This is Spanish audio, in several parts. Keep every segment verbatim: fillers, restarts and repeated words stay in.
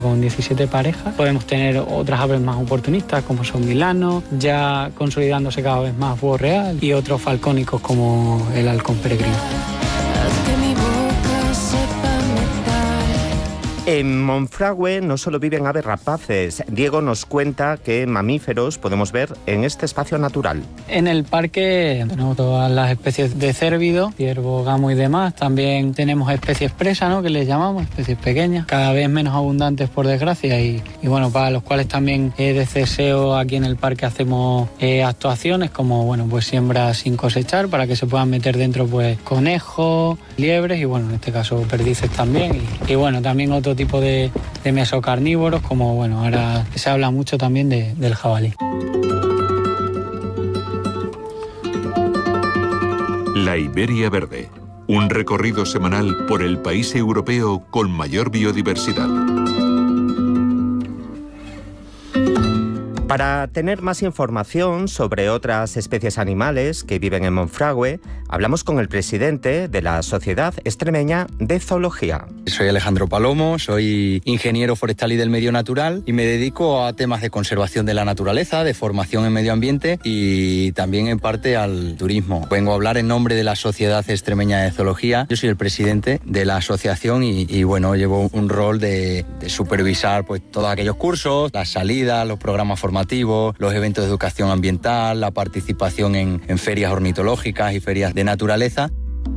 Con diecisiete parejas podemos tener otras aves más oportunistas como son milanos, ya consolidándose cada vez más búho real y otros falcónicos como el halcón peregrino. En Monfragüe no solo viven aves rapaces. Diego nos cuenta qué mamíferos podemos ver en este espacio natural. En el parque tenemos todas las especies de cérvido, ciervo, gamo y demás. También tenemos especies presas, ¿no?, que les llamamos, especies pequeñas, cada vez menos abundantes por desgracia y, y bueno, para los cuales también eh, de ceseo aquí en el parque hacemos eh, actuaciones como, bueno, pues siembra sin cosechar para que se puedan meter dentro pues conejos, liebres y bueno, en este caso perdices también y, y bueno, también otro tipo de, de mesocarnívoros, como bueno, ahora se habla mucho también de, del jabalí. La Iberia Verde, un recorrido semanal por el país europeo con mayor biodiversidad. Para tener más información sobre otras especies animales que viven en Monfragüe, hablamos con el presidente de la Sociedad Extremeña de Zoología. Soy Alejandro Palomo, soy ingeniero forestal y del medio natural y me dedico a temas de conservación de la naturaleza, de formación en medio ambiente y también en parte al turismo. Vengo a hablar en nombre de la Sociedad Extremeña de Zoología. Yo soy el presidente de la asociación y, y bueno, llevo un rol de, de supervisar pues todos aquellos cursos, las salidas, los programas formativos, los eventos de educación ambiental, la participación en, en ferias ornitológicas y ferias de naturaleza.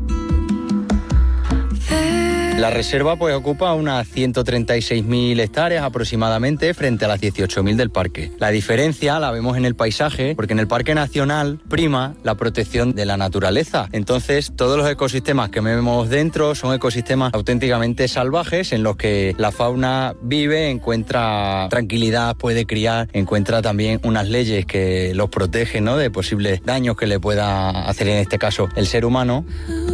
La reserva pues ocupa unas ciento treinta y seis mil hectáreas aproximadamente frente a las dieciocho mil del parque. La diferencia la vemos en el paisaje porque en el Parque Nacional prima la protección de la naturaleza. Entonces todos los ecosistemas que vemos dentro son ecosistemas auténticamente salvajes en los que la fauna vive, encuentra tranquilidad, puede criar, encuentra también unas leyes que los protegen, ¿no?, de posibles daños que le pueda hacer en este caso el ser humano.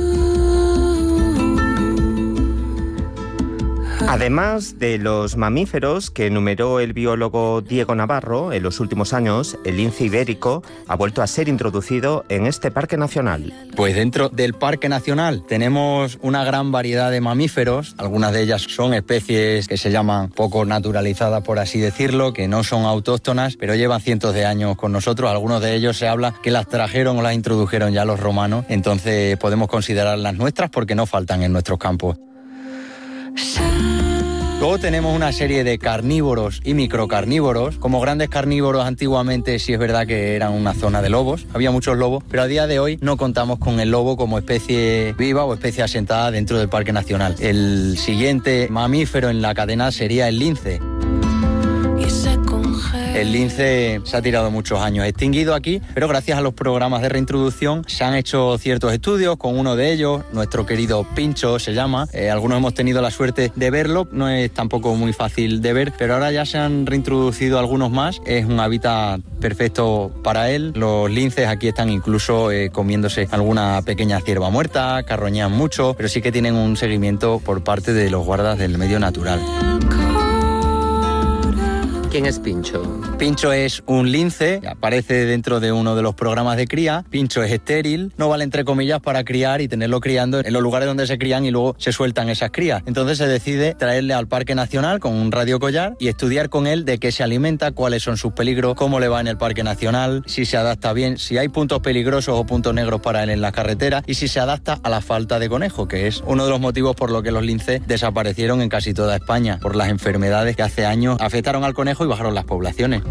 Además de los mamíferos que enumeró el biólogo Diego Navarro, en los últimos años el lince ibérico ha vuelto a ser introducido en este parque nacional. Pues dentro del parque nacional tenemos una gran variedad de mamíferos. Algunas de ellas son especies que se llaman poco naturalizadas, por así decirlo, que no son autóctonas, pero llevan cientos de años con nosotros. Algunos de ellos se habla que las trajeron o las introdujeron ya los romanos. Entonces podemos considerarlas nuestras porque no faltan en nuestros campos. Luego tenemos una serie de carnívoros y microcarnívoros. Como grandes carnívoros antiguamente sí es verdad que eran una zona de lobos, había muchos lobos, pero a día de hoy no contamos con el lobo como especie viva o especie asentada dentro del Parque Nacional. El siguiente mamífero en la cadena sería el lince. El lince se ha tirado muchos años extinguido aquí, pero gracias a los programas de reintroducción se han hecho ciertos estudios con uno de ellos, nuestro querido Pincho se llama. Eh, algunos hemos tenido la suerte de verlo, no es tampoco muy fácil de ver, pero ahora ya se han reintroducido algunos más. Es un hábitat perfecto para él. Los linces aquí están incluso eh, comiéndose alguna pequeña cierva muerta, carroñean mucho, pero sí que tienen un seguimiento por parte de los guardas del medio natural. ¿Quién es Pincho? Pincho es un lince, aparece dentro de uno de los programas de cría. Pincho es estéril, no vale entre comillas para criar y tenerlo criando en los lugares donde se crían y luego se sueltan esas crías. Entonces se decide traerle al Parque Nacional con un radiocollar y estudiar con él de qué se alimenta, cuáles son sus peligros, cómo le va en el Parque Nacional, si se adapta bien, si hay puntos peligrosos o puntos negros para él en las carreteras y si se adapta a la falta de conejo, que es uno de los motivos por los que los linces desaparecieron en casi toda España, por las enfermedades que hace años afectaron al conejo y bajaron las poblaciones.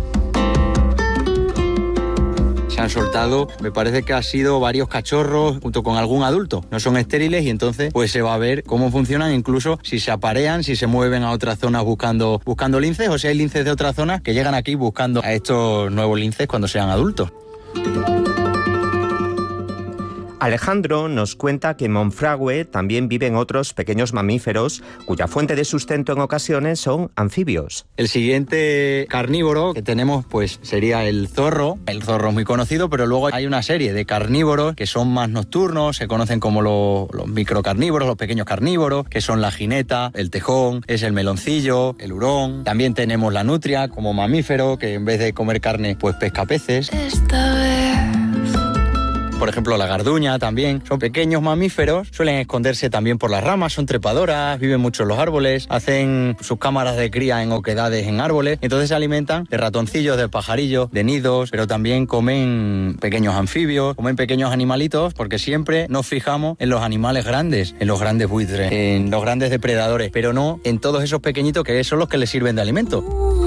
Se han soltado, me parece que ha sido varios cachorros junto con algún adulto. No son estériles y entonces pues se va a ver cómo funcionan, incluso si se aparean, si se mueven a otras zonas buscando, buscando linces o si hay linces de otras zonas que llegan aquí buscando a estos nuevos linces cuando sean adultos. Alejandro nos cuenta que en Monfragüe también viven otros pequeños mamíferos cuya fuente de sustento en ocasiones son anfibios. El siguiente carnívoro que tenemos pues sería el zorro. El zorro es muy conocido, pero luego hay una serie de carnívoros que son más nocturnos, se conocen como los, los microcarnívoros, los pequeños carnívoros, que son la jineta, el tejón, es el meloncillo, el hurón. También tenemos la nutria como mamífero, que en vez de comer carne pues pesca peces. Esta vez Por ejemplo, la garduña también. Son pequeños mamíferos, suelen esconderse también por las ramas, son trepadoras, viven mucho en los árboles, hacen sus cámaras de cría en oquedades en árboles, entonces se alimentan de ratoncillos, de pajarillos, de nidos, pero también comen pequeños anfibios, comen pequeños animalitos, porque siempre nos fijamos en los animales grandes, en los grandes buitres, en los grandes depredadores, pero no en todos esos pequeñitos que son los que les sirven de alimento.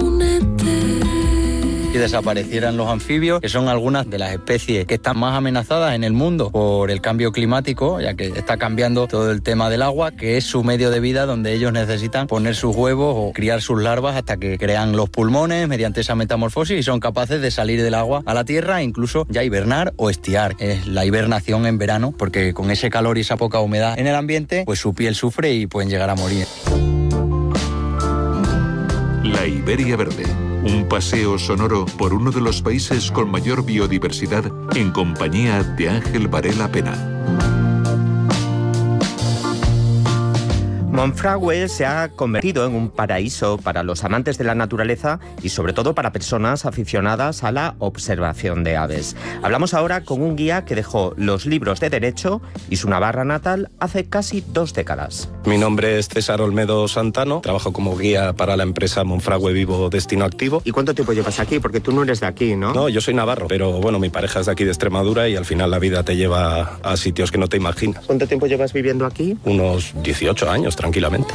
Si desaparecieran los anfibios, que son algunas de las especies que están más amenazadas en el mundo por el cambio climático, ya que está cambiando todo el tema del agua, que es su medio de vida donde ellos necesitan poner sus huevos o criar sus larvas hasta que crean los pulmones mediante esa metamorfosis y son capaces de salir del agua a la tierra e incluso ya hibernar o estiar. Es la hibernación en verano, porque con ese calor y esa poca humedad en el ambiente, pues su piel sufre y pueden llegar a morir. La Iberia Verde. Un paseo sonoro por uno de los países con mayor biodiversidad en compañía de Ángel Varela Pena. Monfragüe se ha convertido en un paraíso para los amantes de la naturaleza y sobre todo para personas aficionadas a la observación de aves. Hablamos ahora con un guía que dejó los libros de Derecho y su Navarra natal hace casi dos décadas. Mi nombre es César Olmedo Santano, trabajo como guía para la empresa Monfragüe Vivo Destino Activo. ¿Y cuánto tiempo llevas aquí? Porque tú no eres de aquí, ¿no? No, yo soy navarro, pero bueno, mi pareja es de aquí de Extremadura y al final la vida te lleva a sitios que no te imaginas. ¿Cuánto tiempo llevas viviendo aquí? Unos dieciocho años, tranquilamente.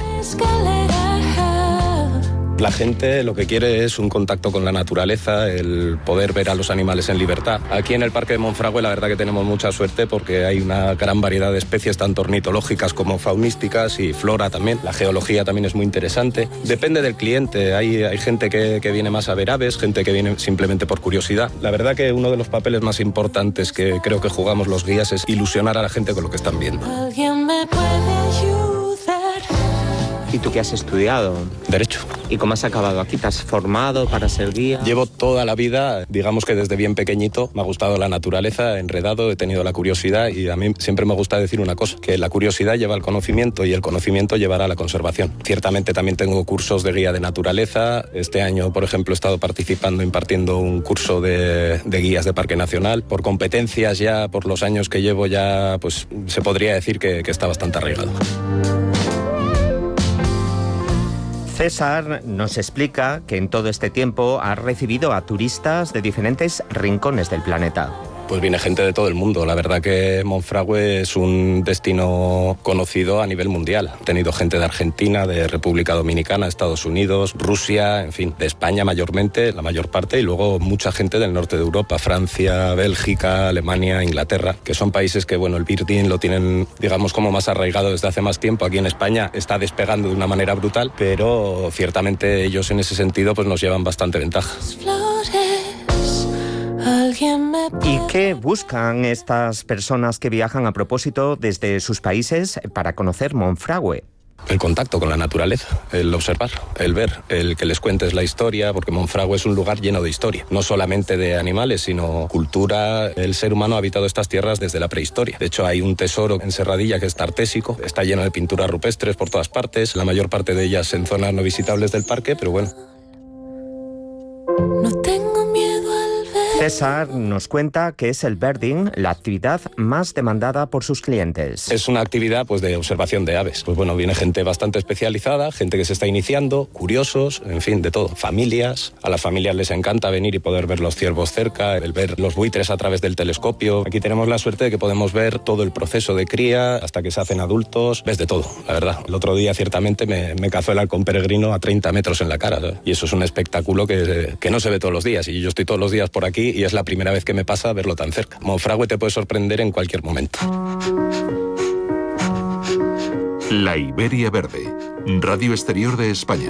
La gente lo que quiere es un contacto con la naturaleza, el poder ver a los animales en libertad. Aquí en el Parque de Monfragüe la verdad que tenemos mucha suerte porque hay una gran variedad de especies, tanto ornitológicas como faunísticas y flora también. La geología también es muy interesante. Depende del cliente, hay, hay gente que, que viene más a ver aves, gente que viene simplemente por curiosidad. La verdad que uno de los papeles más importantes que creo que jugamos los guías es ilusionar a la gente con lo que están viendo. ¿Alguien me puede ayudar? ¿Y tú qué has estudiado? Derecho. ¿Y cómo has acabado aquí? ¿Te has formado para ser guía? Llevo toda la vida, digamos que desde bien pequeñito, me ha gustado la naturaleza, enredado, he tenido la curiosidad y a mí siempre me gusta decir una cosa, que la curiosidad lleva al conocimiento y el conocimiento llevará a la conservación. Ciertamente también tengo cursos de guía de naturaleza. Este año, por ejemplo, he estado participando, impartiendo un curso de, de guías de Parque Nacional. Por competencias ya, por los años que llevo ya, pues se podría decir que, que está bastante arraigado. César nos explica que en todo este tiempo ha recibido a turistas de diferentes rincones del planeta. Pues viene gente de todo el mundo. La verdad que Monfragüe es un destino conocido a nivel mundial. He tenido gente de Argentina, de República Dominicana, Estados Unidos, Rusia, en fin, de España mayormente, la mayor parte, y luego mucha gente del norte de Europa, Francia, Bélgica, Alemania, Inglaterra, que son países que, bueno, el birding lo tienen, digamos, como más arraigado desde hace más tiempo. Aquí en España está despegando de una manera brutal, pero ciertamente ellos en ese sentido pues nos llevan bastante ventaja. ¿Y qué buscan estas personas que viajan a propósito desde sus países para conocer Monfragüe? El contacto con la naturaleza, el observar, el ver, el que les cuentes la historia, porque Monfragüe es un lugar lleno de historia, no solamente de animales, sino cultura. El ser humano ha habitado estas tierras desde la prehistoria. De hecho, hay un tesoro en Serradilla que es tartésico, está lleno de pinturas rupestres por todas partes, la mayor parte de ellas en zonas no visitables del parque, pero bueno. No tengo miedo al ver. César nos cuenta que es el birding la actividad más demandada por sus clientes. Es una actividad pues de observación de aves. Pues bueno, viene gente bastante especializada, gente que se está iniciando, curiosos, en fin, de todo. Familias, a las familias les encanta venir y poder ver los ciervos cerca, el ver los buitres a través del telescopio. Aquí tenemos la suerte de que podemos ver todo el proceso de cría hasta que se hacen adultos. Ves de todo, la verdad. El otro día ciertamente me, me cazó el halcón peregrino a treinta metros en la cara, ¿sabes? Y eso es un espectáculo que, que no se ve todos los días. Y yo estoy todos los días por aquí y es la primera vez que me pasa verlo tan cerca. Monfragüe te puede sorprender en cualquier momento. La Iberia Verde, Radio Exterior de España.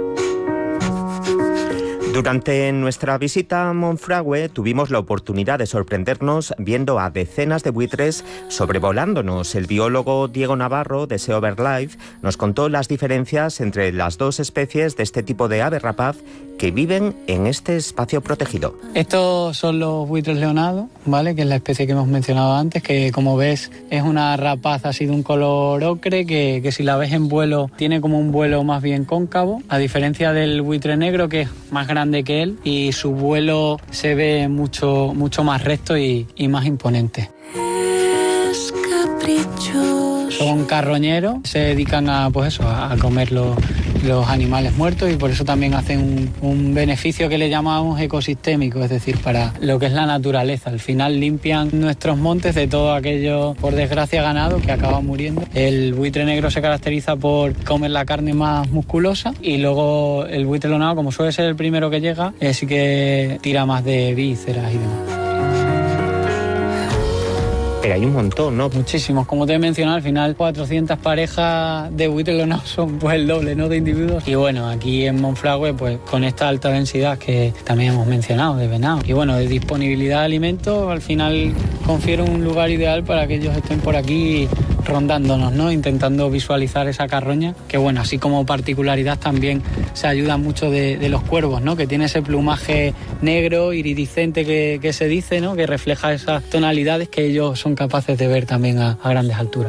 Durante nuestra visita a Monfragüe tuvimos la oportunidad de sorprendernos viendo a decenas de buitres sobrevolándonos. El biólogo Diego Navarro de Sea BirdLife nos contó las diferencias entre las dos especies de este tipo de ave rapaz que viven en este espacio protegido. Estos son los buitres leonados, ¿vale? Que es la especie que hemos mencionado antes, que como ves es una rapaz así de un color ocre, que, que si la ves en vuelo tiene como un vuelo más bien cóncavo, a diferencia del buitre negro que es más grande que él y su vuelo se ve mucho, mucho más recto y, y más imponente. caprichos. Son carroñeros, se dedican a, pues eso, a comer los, los animales muertos y por eso también hacen un, un beneficio que le llamamos ecosistémico, es decir, para lo que es la naturaleza. Al final limpian nuestros montes de todo aquello, por desgracia, ganado que acaba muriendo. El buitre negro se caracteriza por comer la carne más musculosa y luego el buitre lonado, como suele ser el primero que llega, eh, sí que tira más de vísceras y demás. Pero hay un montón, ¿no? Muchísimos. Como te he mencionado, al final cuatrocientas parejas de buitres lonados son pues el doble, ¿no?, de individuos. Y bueno, aquí en Monfragüe, pues con esta alta densidad que también hemos mencionado de venado y bueno, de disponibilidad de alimentos, al final confiere un lugar ideal para que ellos estén por aquí rondándonos, ¿no?, intentando visualizar esa carroña, que bueno, así como particularidad también se ayuda mucho de, de los cuervos, ¿no?, que tiene ese plumaje negro, iridiscente que, que se dice, ¿no?, que refleja esas tonalidades que ellos son capaces de ver también a, a grandes alturas.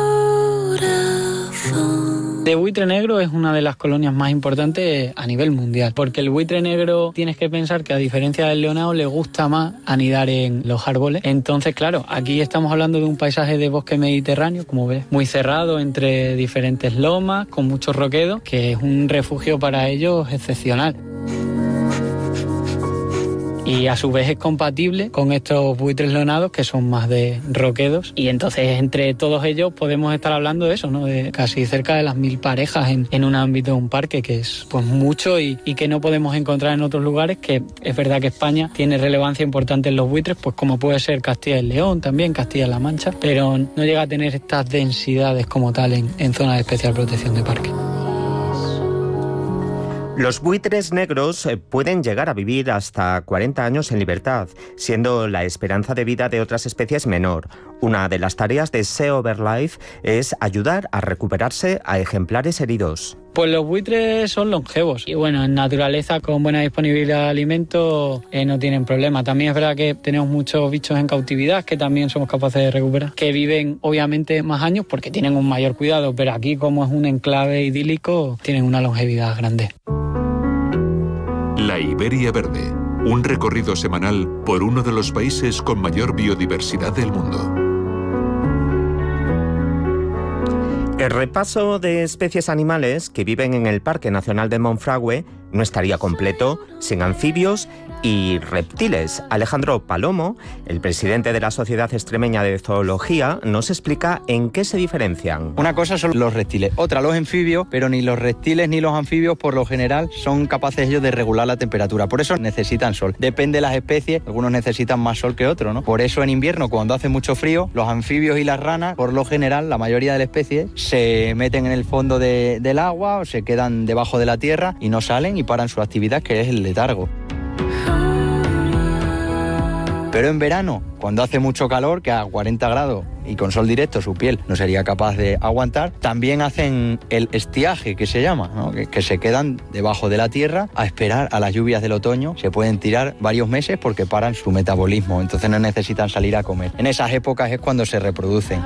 De buitre negro es una de las colonias más importantes a nivel mundial, porque el buitre negro tienes que pensar que a diferencia del leonado le gusta más anidar en los árboles. Entonces, claro, aquí estamos hablando de un paisaje de bosque mediterráneo, como ves, muy cerrado entre diferentes lomas, con muchos roquedos, que es un refugio para ellos excepcional. Y a su vez es compatible con estos buitres leonados que son más de roquedos y entonces entre todos ellos podemos estar hablando de eso, ¿no?, de casi cerca de las mil parejas en, en un ámbito de un parque, que es pues mucho y, y que no podemos encontrar en otros lugares, que es verdad que España tiene relevancia importante en los buitres, pues como puede ser Castilla y León, también Castilla-La Mancha, pero no llega a tener estas densidades como tal en, en zonas de especial protección de parque. Los buitres negros pueden llegar a vivir hasta cuarenta años en libertad, siendo la esperanza de vida de otras especies menor. Una de las tareas de Sea Over Life es ayudar a recuperarse a ejemplares heridos. Pues los buitres son longevos y bueno, en naturaleza con buena disponibilidad de alimentos eh, no tienen problema. También es verdad que tenemos muchos bichos en cautividad que también somos capaces de recuperar, que viven obviamente más años porque tienen un mayor cuidado, pero aquí como es un enclave idílico tienen una longevidad grande. La Iberia Verde, un recorrido semanal por uno de los países con mayor biodiversidad del mundo. El repaso de especies animales que viven en el Parque Nacional de Monfragüe no estaría completo sin anfibios y reptiles. Alejandro Palomo, el presidente de la Sociedad Extremeña de Zoología, nos explica en qué se diferencian. Una cosa son los reptiles, otra los anfibios, pero ni los reptiles ni los anfibios por lo general son capaces ellos de regular la temperatura, por eso necesitan sol. Depende de las especies, algunos necesitan más sol que otros, ¿no? Por eso en invierno, cuando hace mucho frío, los anfibios y las ranas, por lo general, la mayoría de las especies, se meten en el fondo de, del agua o se quedan debajo de la tierra y no salen y paran su actividad, que es el letargo. Pero en verano, cuando hace mucho calor, que a cuarenta grados y con sol directo su piel no sería capaz de aguantar, también hacen el estiaje, que se llama, ¿no?, que, que se quedan debajo de la tierra a esperar a las lluvias del otoño. Se pueden tirar varios meses porque paran su metabolismo, entonces no necesitan salir a comer. En esas épocas es cuando se reproducen.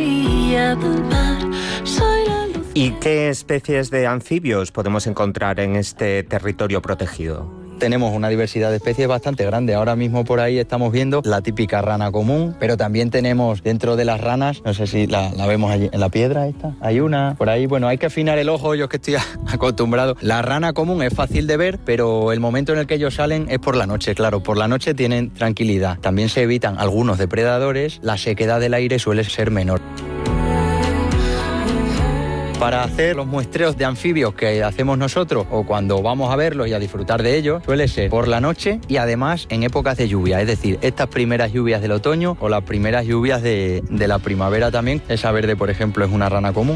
¿Y qué especies de anfibios podemos encontrar en este territorio protegido? Tenemos una diversidad de especies bastante grande. Ahora mismo por ahí estamos viendo la típica rana común, pero también tenemos dentro de las ranas, no sé si la, la vemos allí en la piedra esta, hay una por ahí. Bueno, hay que afinar el ojo, yo es que estoy acostumbrado. La rana común es fácil de ver, pero el momento en el que ellos salen es por la noche, claro. Por la noche tienen tranquilidad. También se evitan algunos depredadores, la sequedad del aire suele ser menor. Para hacer los muestreos de anfibios que hacemos nosotros o cuando vamos a verlos y a disfrutar de ellos, suele ser por la noche y además en épocas de lluvia, es decir, estas primeras lluvias del otoño o las primeras lluvias de, de la primavera también. Esa verde, por ejemplo, es una rana común.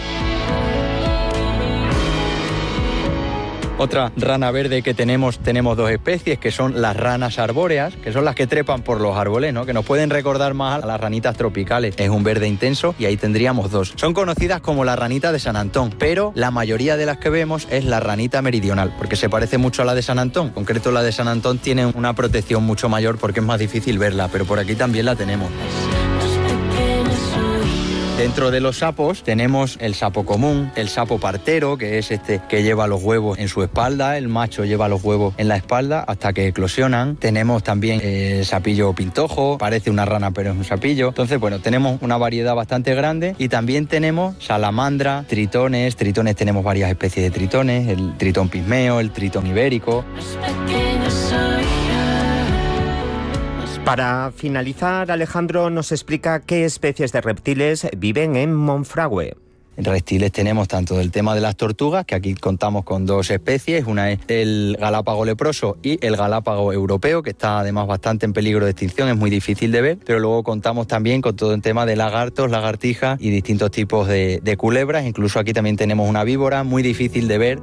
Otra rana verde que tenemos, tenemos dos especies, que son las ranas arbóreas, que son las que trepan por los árboles, ¿no?, que nos pueden recordar más a las ranitas tropicales. Es un verde intenso y ahí tendríamos dos. Son conocidas como la ranita de San Antón, pero la mayoría de las que vemos es la ranita meridional, porque se parece mucho a la de San Antón. En concreto, la de San Antón tiene una protección mucho mayor porque es más difícil verla, pero por aquí también la tenemos. Dentro de los sapos tenemos el sapo común, el sapo partero, que es este que lleva los huevos en su espalda, el macho lleva los huevos en la espalda hasta que eclosionan. Tenemos también el sapillo pintojo, parece una rana pero es un sapillo. Entonces, bueno, tenemos una variedad bastante grande y también tenemos salamandra, tritones, tritones tenemos varias especies de tritones, el tritón pigmeo, el tritón ibérico. Para finalizar, Alejandro nos explica qué especies de reptiles viven en Monfragüe. En reptiles tenemos tanto del tema de las tortugas, que aquí contamos con dos especies, una es el galápago leproso y el galápago europeo, que está además bastante en peligro de extinción, es muy difícil de ver, pero luego contamos también con todo el tema de lagartos, lagartijas y distintos tipos de, de culebras, incluso aquí también tenemos una víbora muy difícil de ver.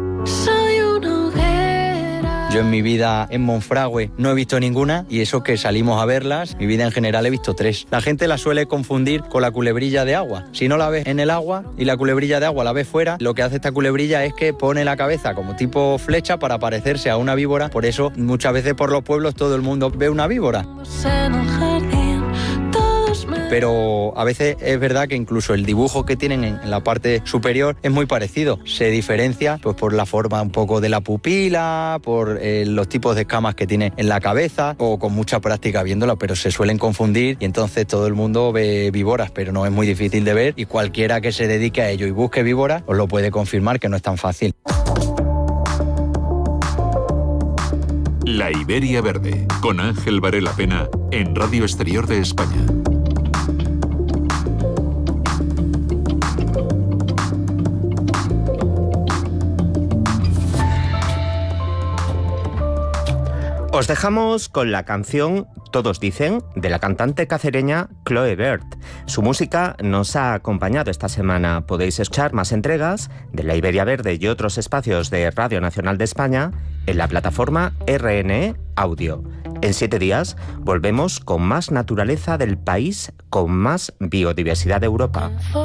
Yo en mi vida en Monfragüe no he visto ninguna y eso que salimos a verlas, mi vida en general he visto tres. La gente la suele confundir con la culebrilla de agua. Si no la ves en el agua y la culebrilla de agua la ves fuera, lo que hace esta culebrilla es que pone la cabeza como tipo flecha para parecerse a una víbora. Por eso muchas veces por los pueblos todo el mundo ve una víbora. Pero a veces es verdad que incluso el dibujo que tienen en la parte superior es muy parecido. Se diferencia pues, por la forma un poco de la pupila, por eh, los tipos de escamas que tiene en la cabeza o con mucha práctica viéndola, pero se suelen confundir y entonces todo el mundo ve víboras, pero no es muy difícil de ver y cualquiera que se dedique a ello y busque víboras os lo puede confirmar que no es tan fácil. La Iberia Verde, con Ángel Varela Pena, en Radio Exterior de España. Os dejamos con la canción Todos dicen, de la cantante cacereña Chloe Bird. Su música nos ha acompañado esta semana. Podéis escuchar más entregas de La Iberia Verde y otros espacios de Radio Nacional de España en la plataforma R N E Audio. En siete días volvemos con más naturaleza del país, con más biodiversidad de Europa.